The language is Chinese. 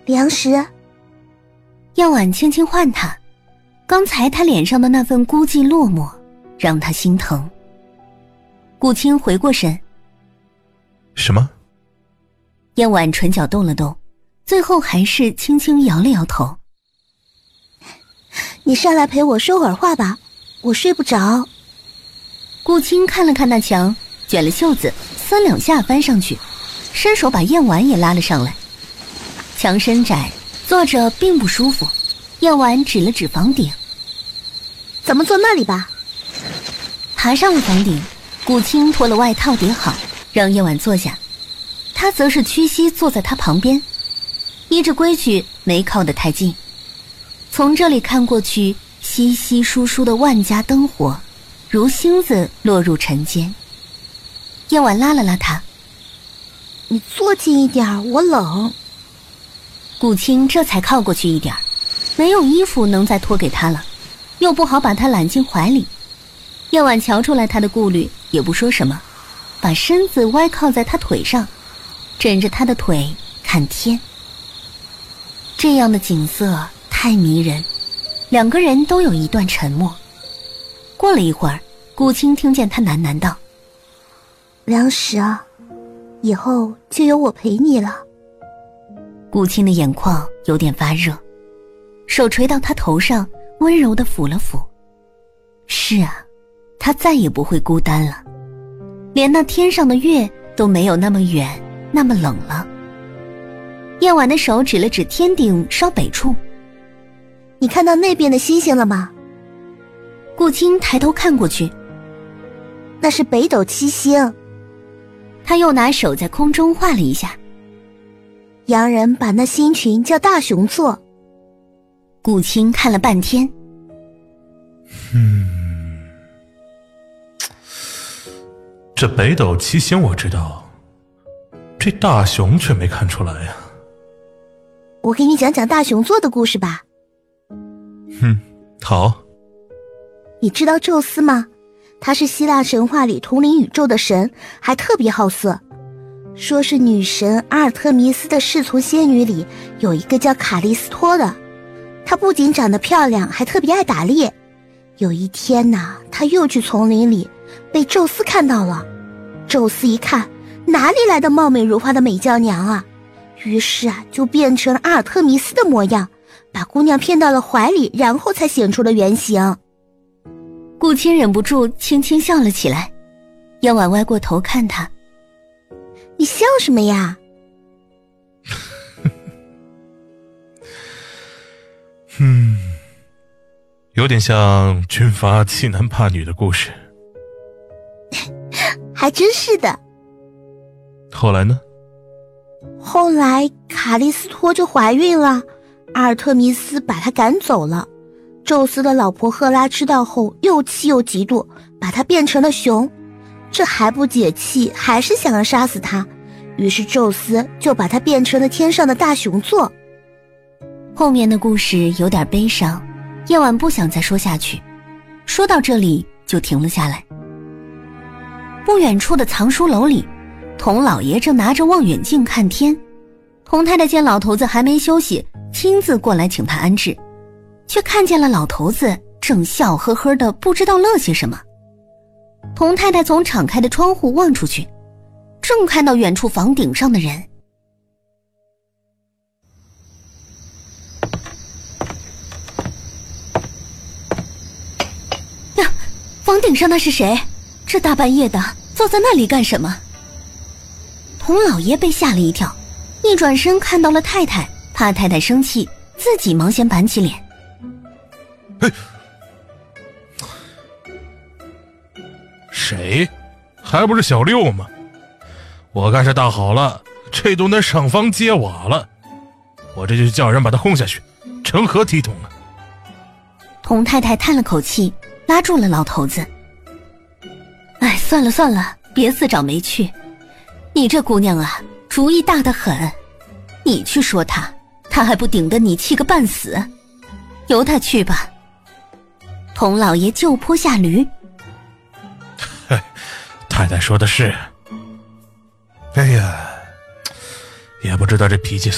粮食。 燕婉轻轻唤他，刚才他脸上的那份孤寂落寞让他心疼。顾青回过神。 什么？ 燕婉唇角动了动，最后还是轻轻摇了摇头。 你上来陪我说会儿话吧，我睡不着。 顾青看了看那墙，卷了袖子3两下翻上去，伸手把燕婉也拉了上来。墙身窄，坐着并不舒服。燕婉指了指房顶。 咱们坐那里吧。 爬上了房顶，顾青脱了外套叠好，让燕婉坐下，他则是屈膝坐在他旁边，依着规矩没靠得太近。从这里看过去，稀稀疏疏的万家灯火如星子落入尘间。燕婉拉了拉他， 你坐近一点，我冷。 顾青这才靠过去一点，没有衣服能再脱给他了，又不好把他揽进怀里。燕婉瞧出来他的顾虑，也不说什么，把身子歪靠在他腿上，枕着他的腿看天。这样的景色太迷人，两个人都有一段沉默。过了一会儿，顾青听见他喃喃道： 粮食啊，以后就由我陪你了。 顾青的眼眶有点发热，手垂到他头上，温柔地抚了抚。是啊，他再也不会孤单了，连那天上的月都没有那么远，那么冷了。燕婉的手指了指天顶稍北处。 你看到那边的星星了吗？ 顾青抬头看过去， 那是北斗七星。 他又拿手在空中画了一下。 洋人把那星群叫大熊座。 顾青看了半天。 这北斗七星我知道，这大熊却没看出来呀。 我给你讲讲大熊座的故事吧。 好。 你知道宙斯吗？他是希腊神话里统领宇宙的神，还特别好色。说是女神阿尔特弥斯的侍从仙女里有一个叫卡利斯托的，她不仅长得漂亮，还特别爱打猎。有一天呢，她又去丛林里，被宙斯看到了。宙斯一看，哪里来的貌美如花的美娇娘啊？于是就变成了阿尔特弥斯的模样，把姑娘骗到了怀里，然后才显出了原形。 顾青忍不住轻轻笑了起来。燕婉歪过头看他， 你笑什么呀？ 有点像军阀欺男怕女的故事。 还真是的。 后来呢？ 后来卡利斯托就怀孕了，阿尔特弥斯把她赶走了。宙斯的老婆赫拉知道后又气又嫉妒，把她变成了熊。这还不解气，还是想要杀死她，于是宙斯就把她变成了天上的大熊座。 后面的故事有点悲伤，燕婉不想再说下去，说到这里就停了下来。不远处的藏书楼里，童老爷正拿着望远镜看天。童太太见老头子还没休息，亲自过来请他安置，却看见了老头子正笑呵呵的，不知道乐些什么。童太太从敞开的窗户望出去，正看到远处房顶上的人。呀，房顶上那是谁？这大半夜的坐在那里干什么？童老爷被吓了一跳，一转身看到了太太，怕太太生气，自己忙先板起脸。 谁？还不是小六吗？我干事大好了，这都能上房揭瓦了，我这就叫人把他轰下去，成何体统啊！ 童太太叹了口气，拉住了老头子。哎，算了算了，别自找没趣。你这姑娘啊，主意大得很，你去说她，她还不顶得你气个半死。由她去吧。童老爷就坡下驴。 太太说的是。哎呀，也不知道这脾气